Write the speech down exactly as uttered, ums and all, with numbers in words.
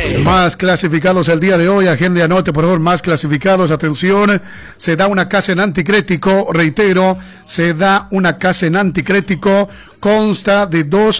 Más clasificados el día de hoy, agenda, anote por favor, más clasificados, atención, se da una casa en anticrético, reitero, se da una casa en anticrético, consta de dos